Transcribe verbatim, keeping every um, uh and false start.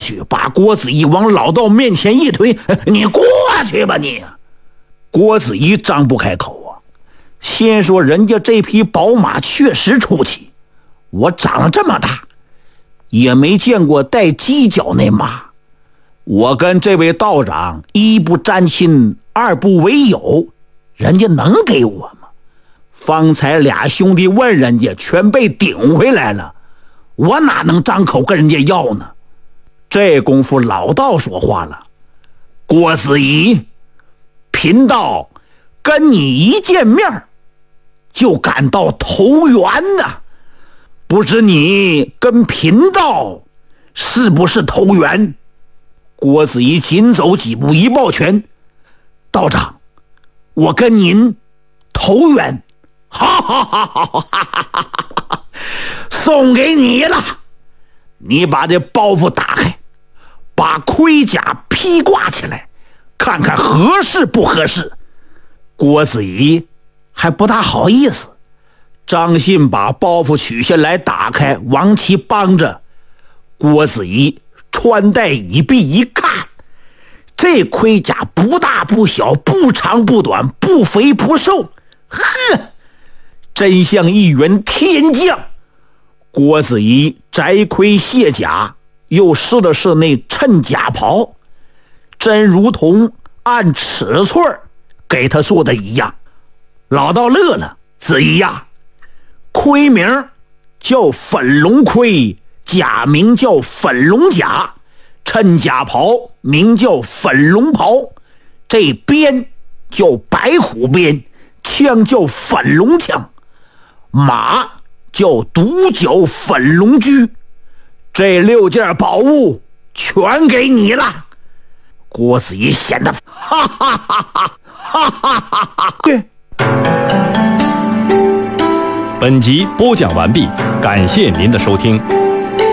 去，把郭子仪往老道面前一推：“你过去吧你！”郭子仪张不开口啊，先说人家这匹宝马确实出奇，我长了这么大也没见过带犄角那马。我跟这位道长一不沾亲，二不为友，人家能给我吗？方才俩兄弟问人家，全被顶回来了，我哪能张口跟人家要呢？这功夫老道说话了：“郭子仪，贫道跟你一见面就感到投缘呐，不知你跟贫道是不是投缘？”郭子仪紧走几步，一抱拳：“道长，我跟您投缘。”哈哈哈哈哈哈！送给你了，你把这包袱打开，把盔甲披挂起来，看看合适不合适。郭子仪还不大好意思，张信把包袱取下来，打开，往起帮着。郭子仪穿戴已毕一看，这盔甲不大不小，不长不短，不肥不瘦，呵，真像一员天将。郭子仪摘盔卸甲，又试了试那衬甲袍，真如同按尺寸给他做的一样。老道乐了：“子仪呀，盔名叫粉龙盔，甲名叫粉龙甲，衬甲袍名叫粉龙袍，这鞭叫白虎鞭，枪叫粉龙枪，马叫独角粉龙驹，这六件宝物全给你了。”郭子仪显得哈哈哈哈哈哈哈哈！对。 本集播讲完毕，感谢您的收听。